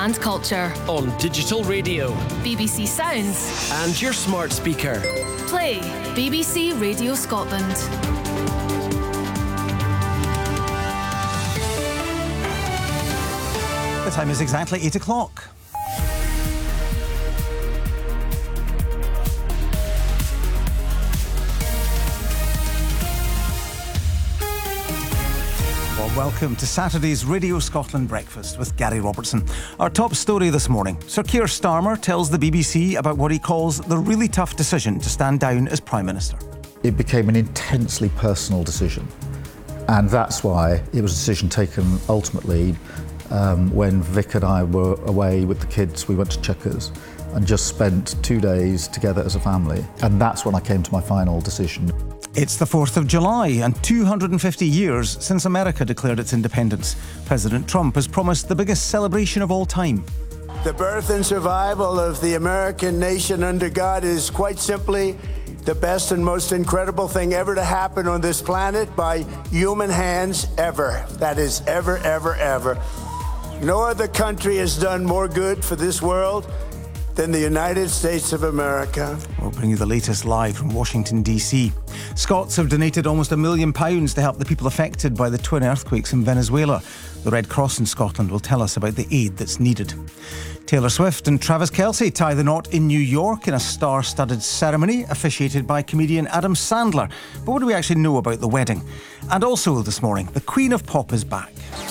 and culture. On digital radio. BBC Sounds. And your smart speaker. Play BBC Radio Scotland. The time is exactly 8 o'clock. Welcome to Saturday's Radio Scotland Breakfast with Gary Robertson. Our top story this morning. Sir Keir Starmer tells the BBC about what he calls the really tough decision to stand down as Prime Minister. It became an intensely personal decision, and that's why it was a decision taken ultimately when Vic and I were away with the kids. We went to Chequers and just spent 2 days together as a family, and that's when I came to my final decision. It's the 4th of July and 250 years since America declared its independence. President Trump has promised the biggest celebration of all time. The birth and survival of the American nation under God is quite simply the best and most incredible thing ever to happen on this planet by human hands ever. That is ever, ever, ever. No other country has done more good for this world than the United States of America. We'll bring you the latest live from Washington, D.C. Scots have donated almost £1 million to help the people affected by the twin earthquakes in Venezuela. The Red Cross in Scotland will tell us about the aid that's needed. Taylor Swift and Travis Kelce tie the knot in New York in a star-studded ceremony officiated by comedian Adam Sandler. But what do we actually know about the wedding? And also this morning, the Queen of Pop is back.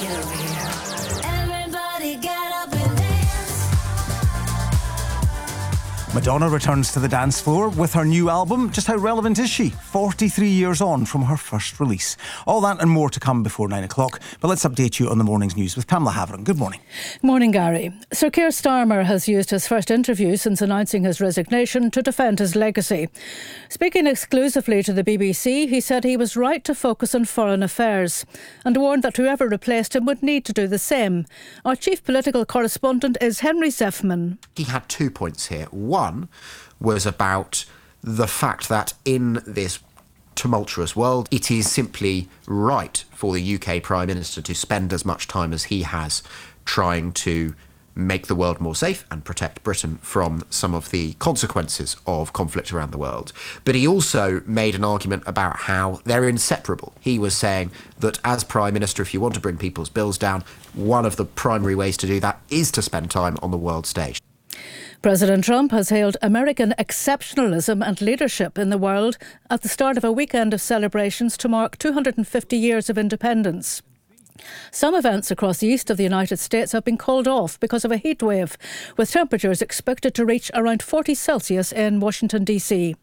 Madonna returns to the dance floor with her new album. Just how relevant is she? 43 years on from her first release. All that and more to come before 9 o'clock. But let's update you on the morning's news with Pamela Havron. Good morning. Morning, Gary. Sir Keir Starmer has used his first interview since announcing his resignation to defend his legacy. Speaking exclusively to the BBC, he said he was right to focus on foreign affairs and warned that whoever replaced him would need to do the same. Our chief political correspondent is Henry Zeffman. He had 2 points here. One was about the fact that in this tumultuous world, it is simply right for the UK Prime Minister to spend as much time as he has trying to make the world more safe and protect Britain from some of the consequences of conflict around the world. But he also made an argument about how they're inseparable. He was saying that as Prime Minister, if you want to bring people's bills down, one of the primary ways to do that is to spend time on the world stage. President Trump has hailed American exceptionalism and leadership in the world at the start of a weekend of celebrations to mark 250 years of independence. Some events across the east of the United States have been called off because of a heat wave, with temperatures expected to reach around 40 Celsius in Washington, D.C.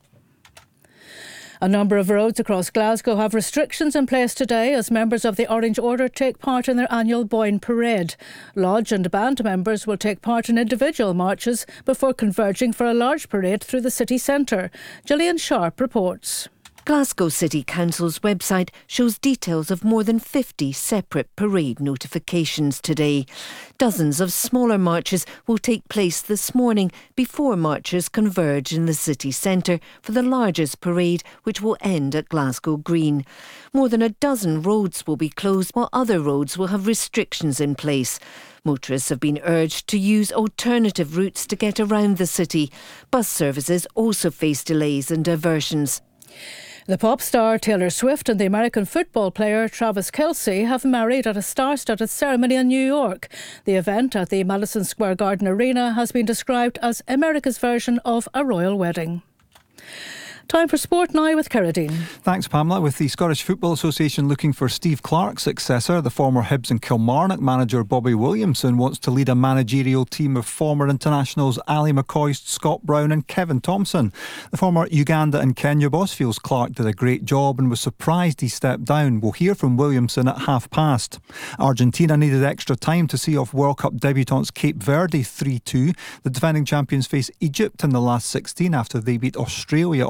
A number of roads across Glasgow have restrictions in place today as members of the Orange Order take part in their annual Boyne Parade. Lodge and band members will take part in individual marches before converging for a large parade through the city centre. Gillian Sharp reports. Glasgow City Council's website shows details of more than 50 separate parade notifications today. Dozens of smaller marches will take place this morning before marchers converge in the city centre for the largest parade, which will end at Glasgow Green. More than a dozen roads will be closed, while other roads will have restrictions in place. Motorists have been urged to use alternative routes to get around the city. Bus services also face delays and diversions. The pop star Taylor Swift and the American football player Travis Kelce have married at a star-studded ceremony in New York. The event at the Madison Square Garden Arena has been described as America's version of a royal wedding. Time for sport now with Carradine. Thanks, Pamela. With the Scottish Football Association looking for Steve Clarke's successor, the former Hibs and Kilmarnock manager Bobby Williamson wants to lead a managerial team of former internationals Ali McCoist, Scott Brown and Kevin Thompson. The former Uganda and Kenya boss feels Clarke did a great job and was surprised he stepped down. We'll hear from Williamson at past. Argentina needed extra time to see off World Cup debutants Cape Verde 3-2. The defending champions face Egypt in the last 16 after they beat Australia